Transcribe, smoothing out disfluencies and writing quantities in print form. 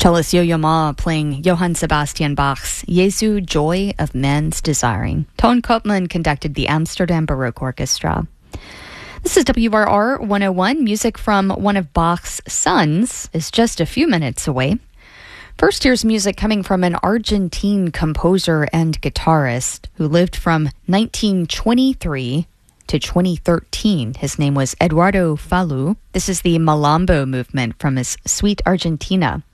Cellist Yo-Yo Ma playing Johann Sebastian Bach's Jesu, Joy of Man's Desiring. Ton Koopman conducted the Amsterdam Baroque Orchestra. This is WRR 101. Music from one of Bach's sons is just a few minutes away. First, here's music coming from an Argentine composer and guitarist who lived from 1923 to 2013. His name was Eduardo Falu. This is the Malambo movement from his Suite Argentina.